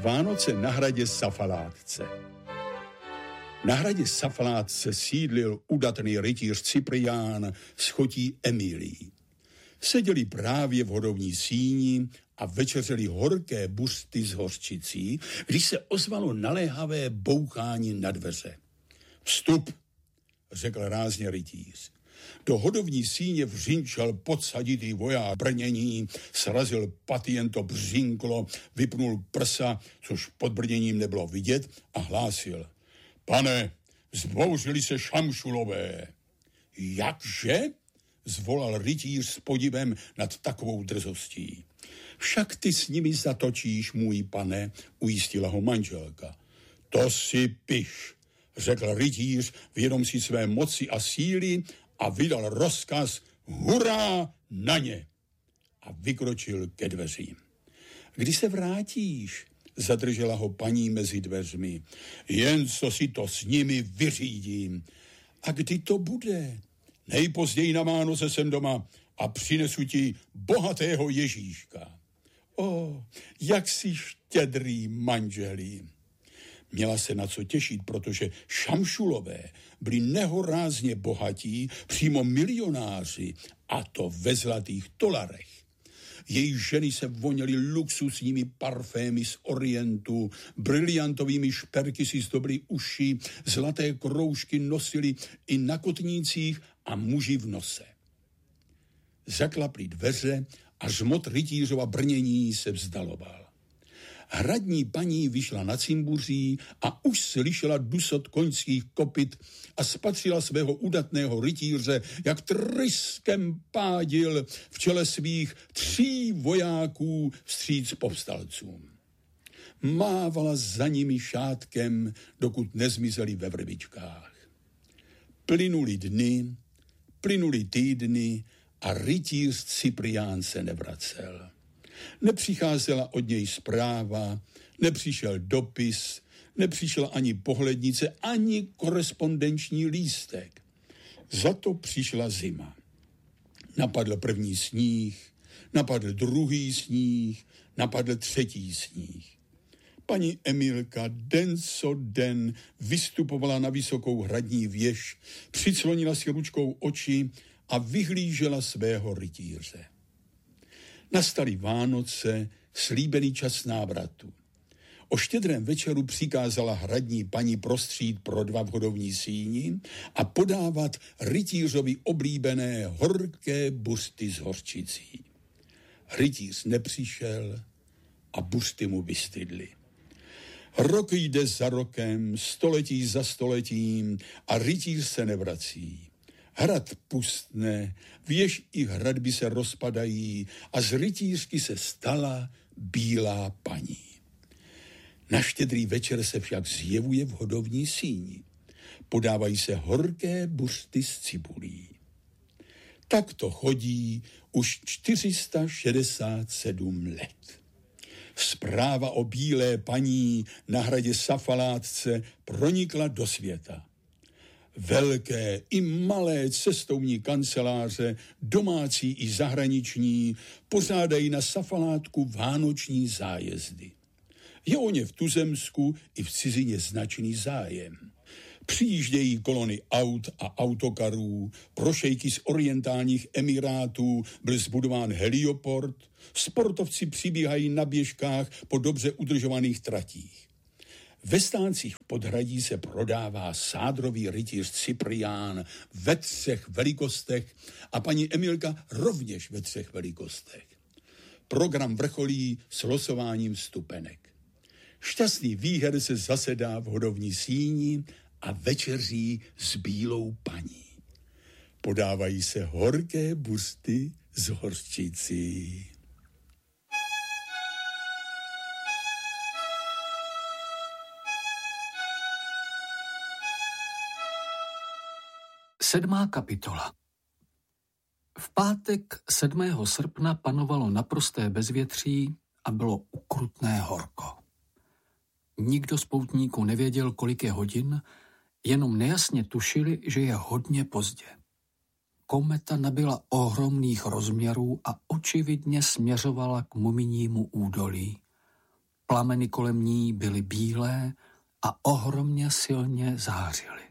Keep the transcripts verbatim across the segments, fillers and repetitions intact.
Vánoce na hradě Safalátce. Na hradě Safalátce sídlil udatný rytíř Cyprián s chotí Emilií. Seděli právě v hodovní síni a večeřeli horké buřty s hořčicí, když se ozvalo naléhavé bouchání na dveře. Vstup, řekl rázně rytíř. Do hodovní síně vřinčel podsaditý voják brnění, srazil paty, jen to břinklo, vypnul prsa, což pod brněním nebylo vidět, a hlásil. Pane, zbouřili se Šamšulové. Jakže? Zvolal rytíř s podivem nad takovou drzostí. Však ty s nimi zatočíš, můj pane, ujistila ho manželka. To si piš, řekl rytíř, vědom si své moci a síly, a vydal rozkaz hurá na ně a vykročil ke dveřím. Kdy se vrátíš, zadržela ho paní mezi dveřmi, jen co si to s nimi vyřídím. A kdy to bude? Nejpozději na Vánoce jsem doma a přinesu ti bohatého Ježíška. O, jak jsi štědrý, manželí. Měla se na co těšit, protože Šamšulové byli nehorázně bohatí, přímo milionáři, a to ve zlatých dolarech. Její ženy se voněly luxusními parfémy z Orientu, briliantovými šperky si zdobily uši, zlaté kroužky nosili i na kotnících a muži v nose. Zaklaply dveře a žmot rytířova brnění se vzdaloval. Hradní paní vyšla na cimbuří a už slyšela dusot koňských kopyt a spatřila svého udatného rytíře, jak tryskem pádil v čele svých tří vojáků vstříc povstalcům. Mávala za nimi šátkem, dokud nezmizeli ve vrbičkách. Plynuli dny, plynuli týdny a rytíř Cyprián se nevracel. Nepřicházela od něj zpráva, nepřišel dopis, nepřišla ani pohlednice, ani korespondenční lístek. Za to přišla zima. Napadl první sníh, napadl druhý sníh, napadl třetí sníh. Paní Emilka den co den vystupovala na vysokou hradní věž, přiclonila si ručkou oči a vyhlížela svého rytíře. Nastaly Vánoce, slíbený čas návratu. O štědrém večeru přikázala hradní paní prostřít pro dva v hodovní síni a podávat rytířovi oblíbené horké buřty s hořčicí. Rytíř nepřišel a buřty mu vystydly. Rok jde za rokem, století za stoletím a rytíř se nevrací. Hrad pustne, věž i hradby se rozpadají a z rytířky se stala bílá paní. Na štědrý večer se však zjevuje v hodovní síni. Podávají se horké buřty s cibulí. Tak to chodí už čtyři sta šedesát sedm let. Zpráva o bílé paní na hradě Safalátce pronikla do světa. Velké i malé cestovní kanceláře, domácí i zahraniční, pořádají na Safalátku vánoční zájezdy. Je o ně v tuzemsku i v cizině značný zájem. Přijíždějí kolony aut a autokarů, pro šejky z orientálních emirátů byl zbudován helioport, sportovci přibíhají na běžkách po dobře udržovaných tratích. Ve stáncích v podhradí se prodává sádrový rytíř Cyprián ve třech velikostech a paní Emilka rovněž ve třech velikostech. Program vrcholí s losováním vstupenek. Šťastný výher se zasedá v hodovní síni a večeří s bílou paní. Podávají se horké buřty s hořčicí. Sedmá kapitola. V pátek sedmého srpna panovalo naprosté bezvětří a bylo ukrutné horko. Nikdo z poutníků nevěděl, kolik je hodin, jenom nejasně tušili, že je hodně pozdě. Kometa nabyla ohromných rozměrů a očividně směřovala k Muminímu údolí. Plameny kolem ní byly bílé a ohromně silně zářily.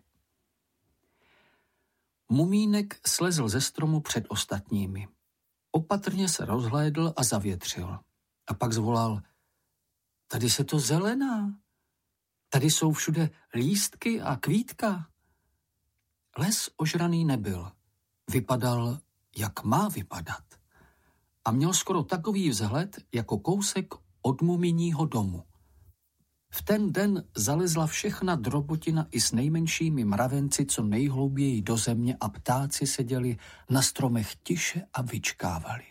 Mumínek slezl ze stromu před ostatními. Opatrně se rozhlédl a zavětřil. A pak zvolal: Tady se to zelená. Tady jsou všude lístky a kvítka. Les ožraný nebyl. Vypadal, jak má vypadat. A měl skoro takový vzhled, jako kousek od muminího domu. V ten den zalezla všechna drobotina i s nejmenšími mravenci co nejhlouběji do země a ptáci seděli na stromech tiše a vyčkávali.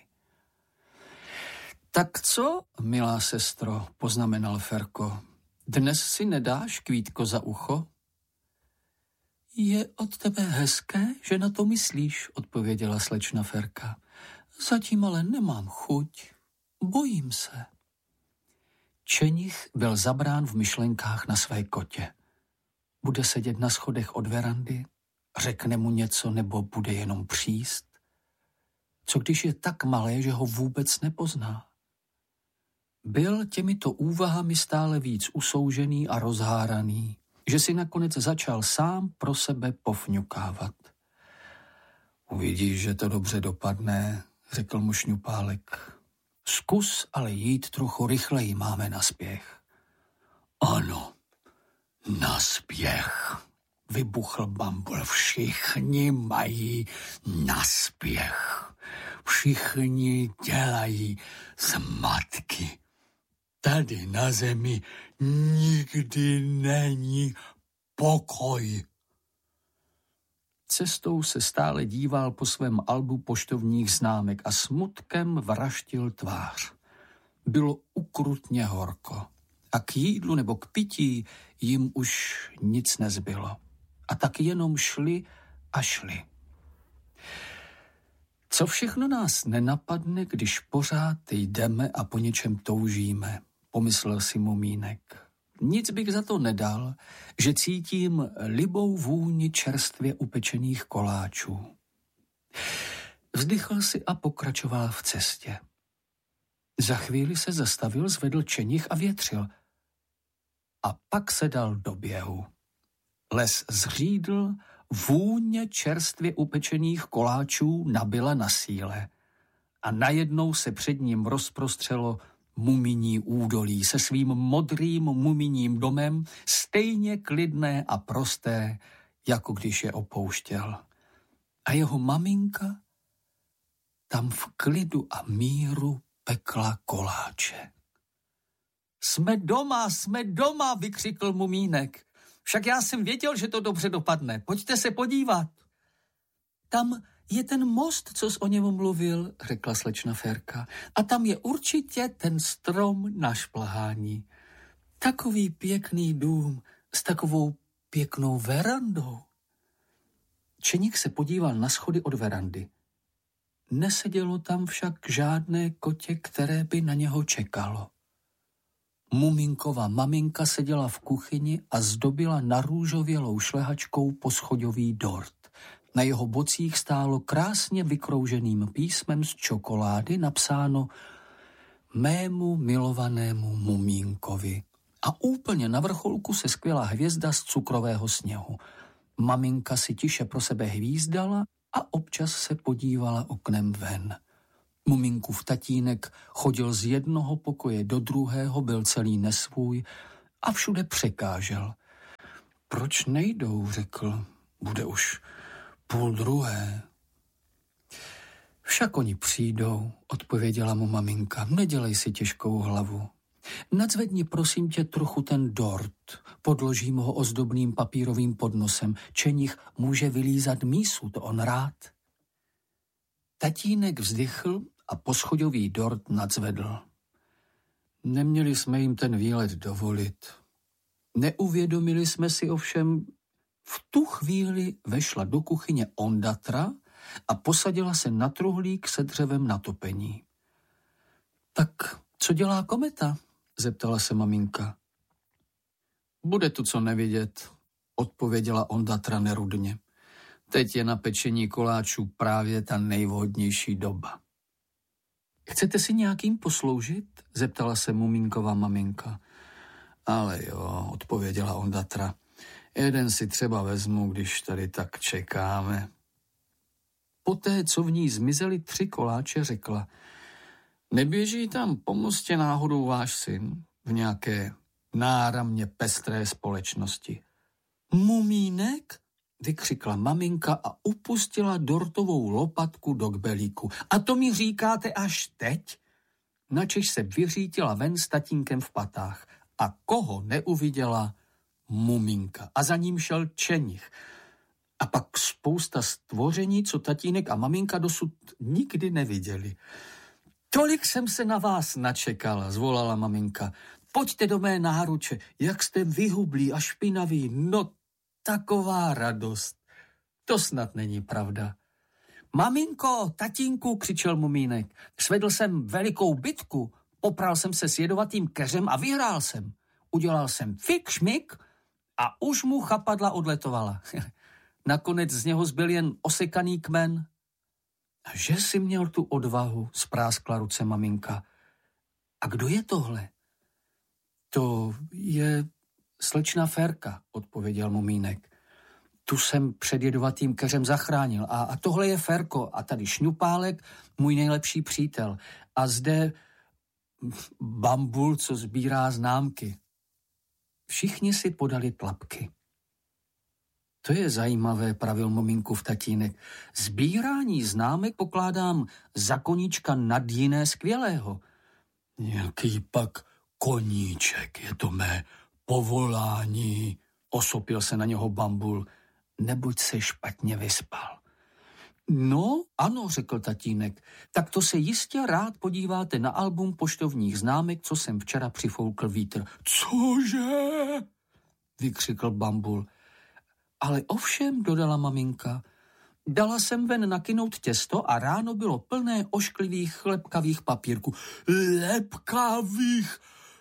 Tak co, milá sestro, poznamenal Ferko, dnes si nedáš kvítko za ucho? Je od tebe hezké, že na to myslíš, odpověděla slečna Ferka. Zatím ale nemám chuť, bojím se. Čenich byl zabrán v myšlenkách na své kotě. Bude sedět na schodech od verandy, řekne mu něco nebo bude jenom příst? Co když je tak malé, že ho vůbec nepozná? Byl těmito úvahami stále víc usoužený a rozháraný, že si nakonec začal sám pro sebe pofňukávat. Uvidíš, že to dobře dopadne, řekl mu Šňupálek. Zkus ale jít trochu rychleji, máme naspěch. Ano, naspěch, vybuchl Bambul. Všichni mají naspěch. Všichni dělají zmatky. Tady na zemi nikdy není pokoj. Cestou se stále díval po svém albu poštovních známek a smutkem vraštil tvář. Bylo ukrutně horko a k jídlu nebo k pití jim už nic nezbylo. A tak jenom šli a šli. Co všechno nás nenapadne, když pořád jdeme a po něčem toužíme, pomyslel si Mumínek. Nic bych za to nedal, že cítím libou vůni čerstvě upečených koláčů. Vzdychl si a pokračoval v cestě. Za chvíli se zastavil, zvedl čenich a větřil. A pak se dal do běhu. Les zřídl, vůně čerstvě upečených koláčů nabyla na síle. A najednou se před ním rozprostřelo muminí údolí se svým modrým muminím domem, stejně klidné a prosté, jako když je opouštěl. A jeho maminka tam v klidu a míru pekla koláče. Jsme doma, jsme doma, vykřikl Mumínek. Však já jsem věděl, že to dobře dopadne. Pojďte se podívat. Tam je ten most, co jsi o něm mluvil, řekla slečna Ferka. A tam je určitě ten strom na šplhání. Takový pěkný dům s takovou pěknou verandou. Čeník se podíval na schody od verandy. Nesedělo tam však žádné kotě, které by na něho čekalo. Muminkova maminka seděla v kuchyni a zdobila narůžovělou šlehačkou poschodový dort. Na jeho bocích stálo krásně vykrouženým písmem z čokolády napsáno mému milovanému Mumínkovi. A úplně na vrcholku se skvěla hvězda z cukrového sněhu. Maminka si tiše pro sebe hvízdala a občas se podívala oknem ven. Mumínkův tatínek chodil z jednoho pokoje do druhého, byl celý nesvůj a všude překážel. Proč nejdou, řekl, bude už půl druhé. Však oni přijdou, odpověděla mu maminka, nedělej si těžkou hlavu. Nadzvedni prosím tě trochu ten dort, podložím ho ozdobným papírovým podnosem, Čenich může vylízat mísu, to on rád. Tatínek vzdychl a poschodový dort nadzvedl. Neměli jsme jim ten výlet dovolit. Neuvědomili jsme si ovšem, v tu chvíli vešla do kuchyně Ondatra a posadila se na truhlík se dřevem na topení. Tak co dělá kometa? Zeptala se maminka. Bude tu co nevidět, odpověděla Ondatra nerudně. Teď je na pečení koláčů právě ta nejvhodnější doba. Chcete si nějakým posloužit? Zeptala se Mumínková maminka. Ale jo, odpověděla Ondatra. Jeden si třeba vezmu, když tady tak čekáme. Poté, co v ní zmizely tři koláče, řekla. Neběží tam po mostě náhodou váš syn v nějaké náramně pestré společnosti? Mumínek? Vykřikla maminka a upustila dortovou lopatku do kbelíku. A to mi říkáte až teď? Načež se vyřítila ven s tatínkem v patách. A koho neuviděla? Mumínka. A za ním šel Čenich. A pak spousta stvoření, co tatínek a maminka dosud nikdy neviděli. Tolik jsem se na vás načekala, zvolala maminka. Pojďte do mé náruče, jak jste vyhublí a špinaví. No, taková radost. To snad není pravda. Maminko, tatínku, křičel Mumínek. Svedl jsem velikou bitku, popral jsem se s jedovatým keřem a vyhrál jsem. Udělal jsem fik, šmik a už mu chapadla odletovala. Nakonec z něho zbyl jen osekaný kmen. A že jsi měl tu odvahu, spráskla ruce maminka. A kdo je tohle? To je slečna Ferka, odpověděl Mumínek. Tu jsem před jedovatým keřem zachránil. A, a tohle je Ferko a tady Šňupálek, můj nejlepší přítel. A zde Bambul, co sbírá známky. Všichni si podali tlapky. To je zajímavé, pravil Mumínkův tatínek. Sbírání známek pokládám za koníčka nad jiné skvělého. Nějaký pak koníček, je to mé povolání, osopil se na něho Bambul. Nebuď se špatně vyspal. No, ano, řekl tatínek, tak to se jistě rád podíváte na album poštovních známek, co jsem včera přifoukl vítr. Cože? Vykřikl Bambul. Ale ovšem, dodala maminka, dala jsem ven nakynout těsto a ráno bylo plné ošklivých lepkavých papírků. Lepkavých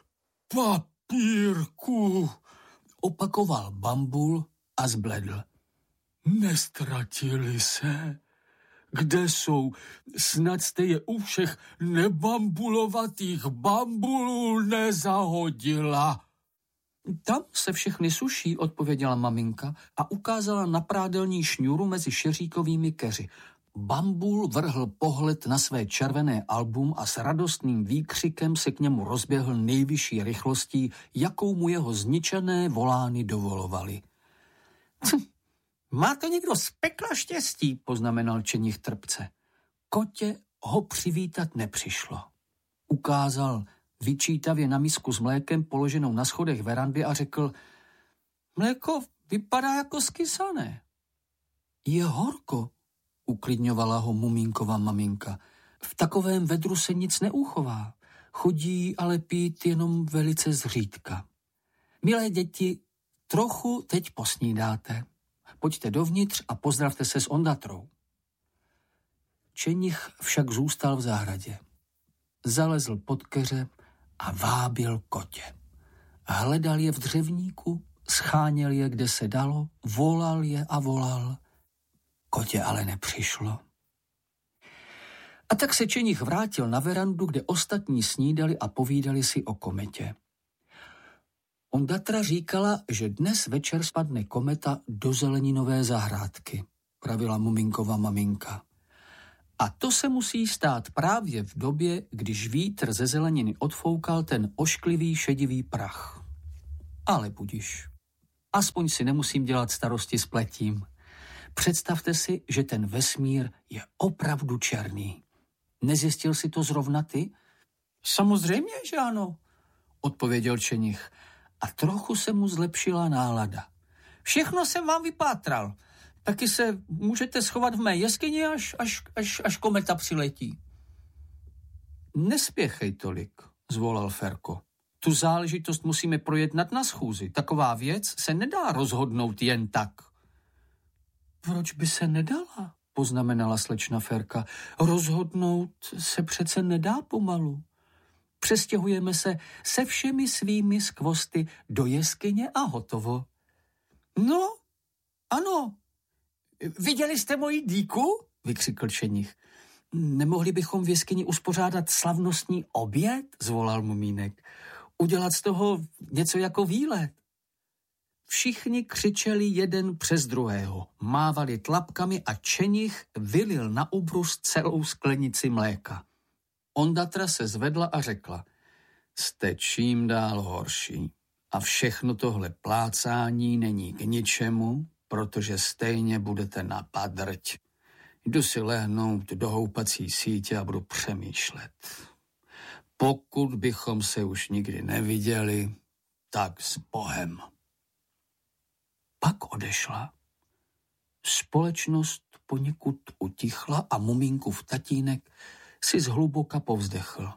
papírků, opakoval Bambul a zbledl. Nestratili se? Kde jsou? Snad jste je u všech nebambulovatých bambulů nezahodila. Tam se všechny suší, odpověděla maminka a ukázala na prádelní šňůru mezi šeříkovými keři. Bambul vrhl pohled na své červené album a s radostným výkřikem se k němu rozběhl nejvyšší rychlostí, jakou mu jeho zničené volány dovolovaly. Hm, má to někdo z pekla štěstí, poznamenal Čenich trpce. Kotě ho přivítat nepřišlo. Ukázal vyčítavě na misku s mlékem položenou na schodech verandy a řekl, mléko vypadá jako skysané. Je horko, uklidňovala ho Mumínková maminka. V takovém vedru se nic neuchová. Chodí ale pít jenom velice zřídka. Milé děti, trochu teď posnídáte. Pojďte dovnitř a pozdravte se s Ondatrou. Čenich však zůstal v zahradě. Zalezl pod keře a vábil kotě. Hledal je v dřevníku, scháněl je, kde se dalo, volal je a volal. Kotě ale nepřišlo. A tak se Čenich vrátil na verandu, kde ostatní snídali a povídali si o kometě. Ondatra říkala, že dnes večer spadne kometa do zeleninové zahrádky, pravila Mumínková maminka. A to se musí stát právě v době, když vítr ze zeleniny odfoukal ten ošklivý šedivý prach. Ale budiš. Aspoň si nemusím dělat starosti s pletím. Představte si, že ten vesmír je opravdu černý. Nezjistil si to zrovna ty? Samozřejmě, že ano, odpověděl Čenich. A trochu se mu zlepšila nálada. Všechno jsem vám vypátral. Taky se můžete schovat v mé jeskyni, až, až, až, až kometa přiletí. Nespěchej tolik, zvolal Ferko. Tu záležitost musíme projednat na schůzi. Taková věc se nedá rozhodnout jen tak. Proč by se nedala, poznamenala slečna Ferka. Rozhodnout se přece nedá pomalu. Přestěhujeme se se všemi svými skvosty do jeskyně a hotovo. No, ano. Viděli jste moji dýku? Vykřikl Čenich. Nemohli bychom v jeskyni uspořádat slavnostní oběd, zvolal Mumínek. Udělat z toho něco jako výlet. Všichni křičeli jeden přes druhého, mávali tlapkami a Čenich vylil na ubrus celou sklenici mléka. Ondatra se zvedla a řekla, jste čím dál horší a všechno tohle plácání není k ničemu, protože stejně budete na padrť. Jdu si lehnout do houpací sítě a budu přemýšlet. Pokud bychom se už nikdy neviděli, tak s Bohem. Pak odešla. Společnost poněkud utichla a Mumínkův tatínek si zhluboka povzdechl.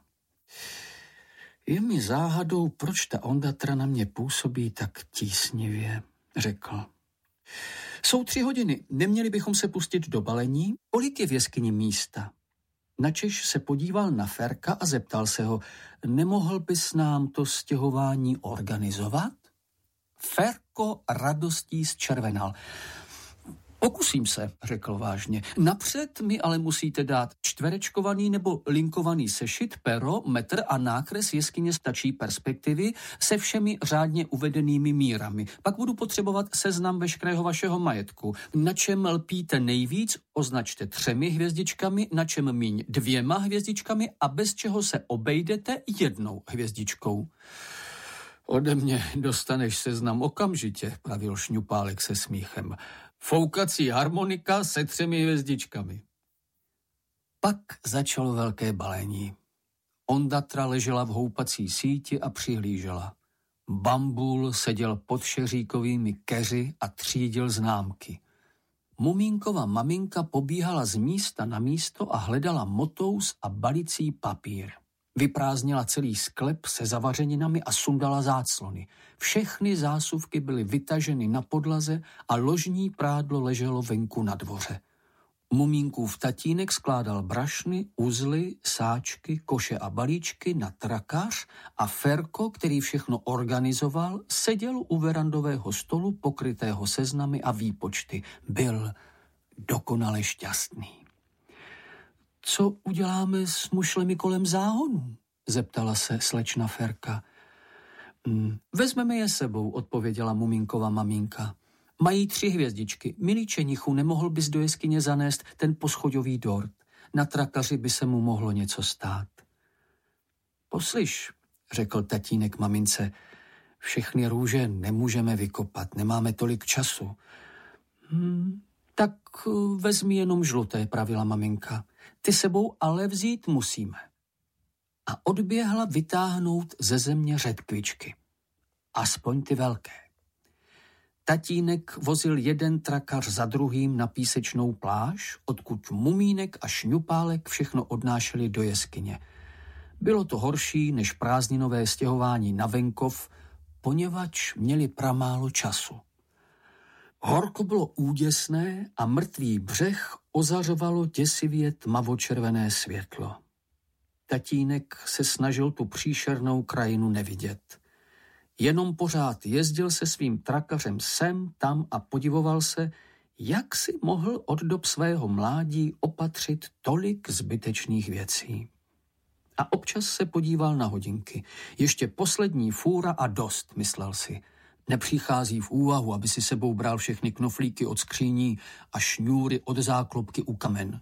Je mi záhadou, proč ta Ondatra na mě působí tak tísnivě, řekl. Jsou tři hodiny, neměli bychom se pustit do balení? Kolik je v jeskyni místa? Načež se podíval na Ferka a zeptal se ho, nemohl bys nám to stěhování organizovat? Ferko radostí zčervenal. Pokusím se, řekl vážně. Napřed mi ale musíte dát čtverečkovaný nebo linkovaný sešit, pero, metr a nákres jeskyně stačí perspektivy se všemi řádně uvedenými mírami. Pak budu potřebovat seznam veškerého vašeho majetku. Na čem lpíte nejvíc, označte třemi hvězdičkami, na čem míň dvěma hvězdičkami a bez čeho se obejdete jednou hvězdičkou. Ode mě dostaneš seznam okamžitě, pravil Šňupálek se smíchem. Foukací harmonika se třemi hvězdičkami. Pak začalo velké balení. Ondatra ležela v houpací síti a přihlížela. Bambul seděl pod šeříkovými keři a třídil známky. Mumínkova maminka pobíhala z místa na místo a hledala motous a balicí papír. Vyprázdnila celý sklep se zavařeninami a sundala záclony. Všechny zásuvky byly vytaženy na podlaze a ložní prádlo leželo venku na dvoře. Mumínkův tatínek skládal brašny, uzly, sáčky, koše a balíčky na trakař a Ferko, který všechno organizoval, seděl u verandového stolu pokrytého seznamy a výpočty. Byl dokonale šťastný. Co uděláme s mušlemi kolem záhonu? Zeptala se slečna Ferka. Hmm, vezmeme je sebou, odpověděla Mumínkova maminka. Mají tři hvězdičky. Milý Čenichu, nemohl bys do jeskyně zanést ten poschodový dort. Na trakaři by se mu mohlo něco stát. Poslyš, řekl tatínek mamince, všechny růže nemůžeme vykopat, nemáme tolik času. Hmm, tak vezmi jenom žluté, pravila maminka. Ty sebou ale vzít musíme. A odběhla vytáhnout ze země řetkvičky. Aspoň ty velké. Tatínek vozil jeden trakař za druhým na písečnou pláž, odkud Mumínek a Šňupálek všechno odnášeli do jeskyně. Bylo to horší než prázdninové stěhování na venkov, poněvadž měli pramálo času. Horko bylo úděsné a mrtvý břeh ozařovalo děsivě tmavočervené světlo. Tatínek se snažil tu příšernou krajinu nevidět. Jenom pořád jezdil se svým trakařem sem, tam a podivoval se, jak si mohl od dob svého mládí opatřit tolik zbytečných věcí. A občas se podíval na hodinky. Ještě poslední fůra a dost, myslel si. Nepřichází v úvahu, aby si sebou bral všechny knoflíky od skříní a šňůry od záklopky u kamen.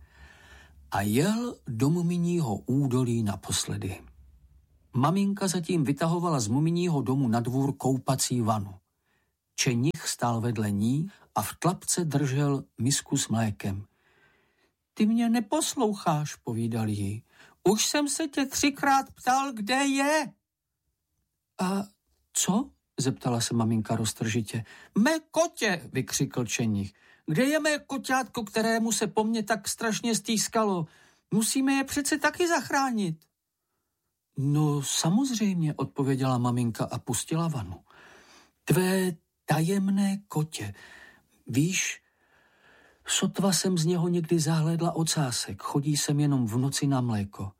A jel do Muminího údolí naposledy. Maminka zatím vytahovala z Muminího domu na dvůr koupací vanu. Čenich stál vedle ní a v tlapce držel misku s mlékem. Ty mě neposloucháš, povídal jí. Už jsem se tě třikrát ptal, kde je. A co? Zeptala se maminka roztržitě. Mé kotě, vykřikl Čenich. Kde je mé koťátko, kterému se po mně tak strašně stýskalo? Musíme je přece taky zachránit. No samozřejmě, odpověděla maminka a pustila vanu. Tvé tajemné kotě. Víš, sotva jsem z něho někdy zahlédla ocásek, chodí sem jenom v noci na mléko.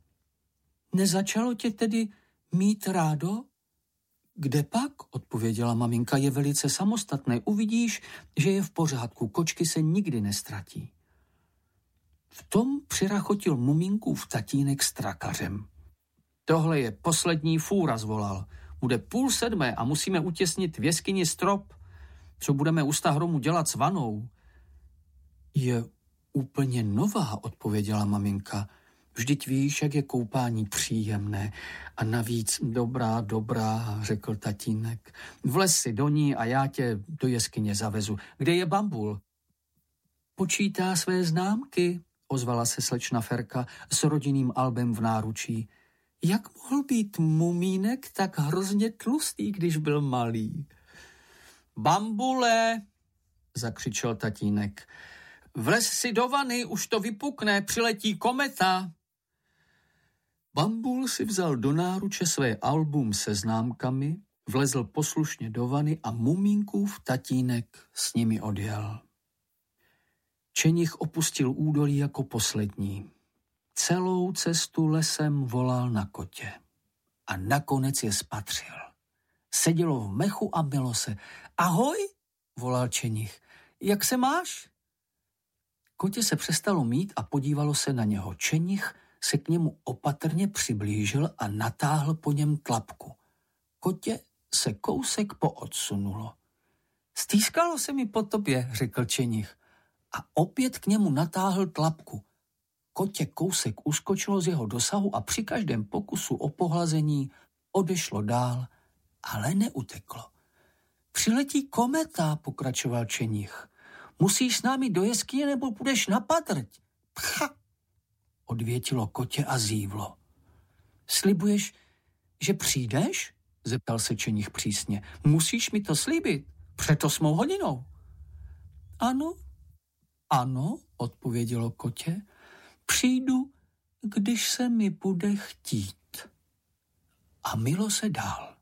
Nezačalo tě tedy mít rádo? Kde pak, odpověděla maminka, je velice samostatné. Uvidíš, že je v pořádku, kočky se nikdy nestratí. V tom přirachotil Mumínkův tatínek s trakařem. Tohle je poslední fůra, zvolal. Bude půl sedmé a musíme utěsnit v jeskyni strop. Co budeme u Stahromu dělat s vanou? Je úplně nová, odpověděla maminka. Vždyť víš, jak je koupání příjemné. A navíc dobrá, dobrá, řekl tatínek. Vlez si do ní a já tě do jeskyně zavezu. Kde je Bambul? Počítá své známky, ozvala se slečna Ferka s rodinným albem v náručí. Jak mohl být Mumínek tak hrozně tlustý, když byl malý? Bambule, zakřičel tatínek. Vlez si do vany, už to vypukne, přiletí kometa. Bambul si vzal do náruče své album se známkami, vlezl poslušně do vany a Mumínkův tatínek s nimi odjel. Čenich opustil údolí jako poslední. Celou cestu lesem volal na kotě. A nakonec je spatřil. Sedělo v mechu a bylo se. Ahoj, volal Čenich. Jak se máš? Kotě se přestalo mít a podívalo se na něho. Čenich se k němu opatrně přiblížil a natáhl po něm tlapku. Kotě se kousek poodsunulo. Stýskalo se mi po tobě, řekl Čenich. A opět k němu natáhl tlapku. Kotě kousek uskočilo z jeho dosahu a při každém pokusu o pohlazení odešlo dál, ale neuteklo. Přiletí kometa, pokračoval Čenich. Musíš s námi do jeskyně, nebo půjdeš na patrť. Pcha, odvětilo kotě a zívlo. Slibuješ, že přijdeš? Zeptal se Čenich přísně. Musíš mi to slíbit, před osmou hodinou. Ano, ano, odpovědělo kotě. Přijdu, když se mi bude chtít. A milo se dál.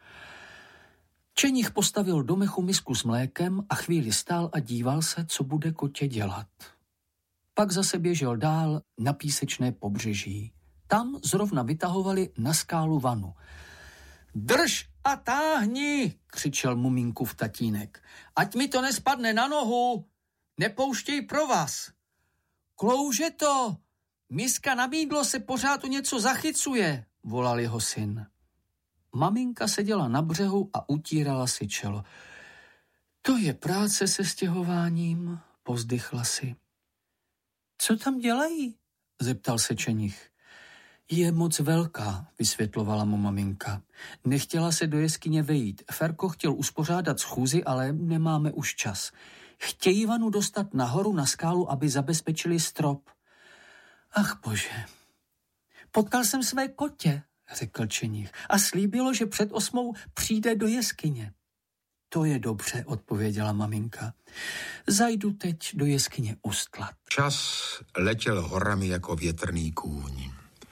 Čenich postavil do mechu misku s mlékem a chvíli stál a díval se, co bude kotě dělat. Pak zase běžel dál na písečné pobřeží. Tam zrovna vytahovali na skálu vanu. Drž a táhni, křičel Mumínkův tatínek. Ať mi to nespadne na nohu, nepouštěj pro vás. Klouže to, miska na mýdlo se pořád o něco zachycuje, volal jeho syn. Maminka seděla na břehu a utírala si čelo. To je práce se stěhováním, povzdychla si. Co tam dělají? Zeptal se Čenich. Je moc velká, vysvětlovala mu maminka. Nechtěla se do jeskyně vejít. Ferko chtěl uspořádat schůzi, ale nemáme už čas. Chtějí vanu dostat nahoru na skálu, aby zabezpečili strop. Ach bože, potkal jsem své kotě, řekl Čenich, a slíbilo, že před osmou přijde do jeskyně. To je dobře, odpověděla maminka. Zajdu teď do jeskyně ustlat. Čas letěl horami jako větrný kůň.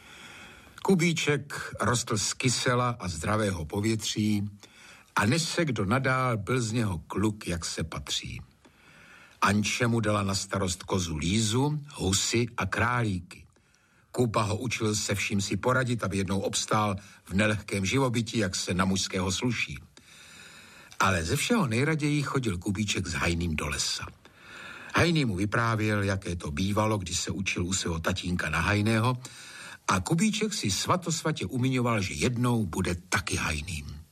Kubíček rostl z kysela a zdravého povětří a než se kdo nadál, byl z něho kluk, jak se patří. Anče mu dala na starost kozu Lízu, husy a králíky. Kuba ho učil se vším si poradit, aby jednou obstál v nelehkém živobytí, jak se na mužského sluší. Ale ze všeho nejraději chodil Kubíček s Hajným do lesa. Hajný mu vyprávěl, jaké to bývalo, když se učil u svého tatínka na Hajného, a Kubíček si svatosvatě umiňoval, že jednou bude taky Hajným.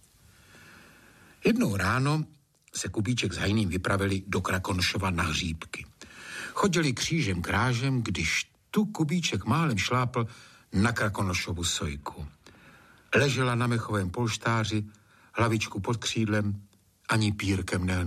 Jednou ráno se Kubíček s Hajným vypravili do Krakonšova na hříbky. Chodili křížem krážem, když tu Kubíček málem šlápl na Krakonošovu sojku. Ležela na mechovém polštáři, hlavičku pod křídlem, ani pírkem ne